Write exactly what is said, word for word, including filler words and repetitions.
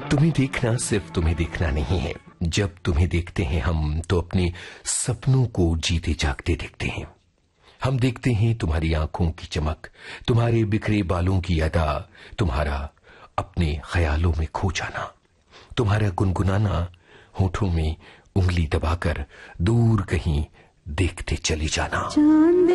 तुम्हें देखना सिर्फ तुम्हें देखना नहीं है। जब तुम्हें देखते हैं हम तो अपने सपनों को जीते जागते देखते हैं। हम देखते हैं तुम्हारी आंखों की चमक, तुम्हारे बिखरे बालों की अदा, तुम्हारा अपने ख्यालों में खो जाना, तुम्हारा गुनगुनाना, होठों में उंगली दबाकर दूर कहीं देखते चली जाना।